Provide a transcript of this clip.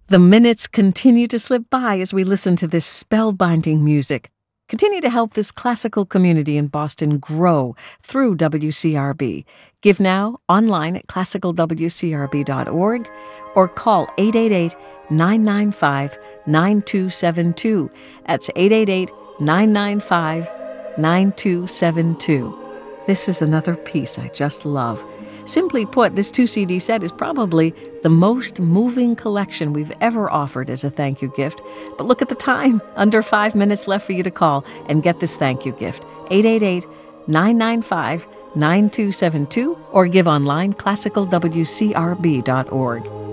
The minutes continue to slip by as we listen to this spellbinding music. Continue to help this classical community in Boston grow through WCRB. Give now online at classicalwcrb.org or call 888-995-9272. That's 888-995-9272. This is another piece I just love. Simply put, this 2-CD set is probably the most moving collection we've ever offered as a thank you gift. But look at the time. Under 5 minutes left for you to call and get this thank you gift. 888-995-9272 or give online classicalwcrb.org.